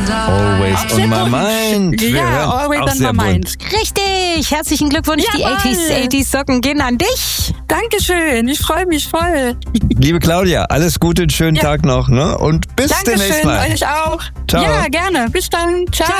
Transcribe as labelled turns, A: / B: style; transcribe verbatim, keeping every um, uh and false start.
A: Always on my mind. Wir hören
B: Ja, always
A: auch
B: on
A: sehr
B: my
A: bunt.
B: mind.
C: Richtig, herzlichen Glückwunsch. Die
B: Jawohl.
C: achtziger, achtziger Socken gehen an dich.
B: Dankeschön, ich freue mich voll.
A: Liebe Claudia, alles Gute, einen schönen
B: Ja.
A: Tag noch, ne? Und bis demnächst
B: Dankeschön,
A: mal.
B: euch auch.
A: Ciao.
B: Ja, gerne. Bis dann. Ciao.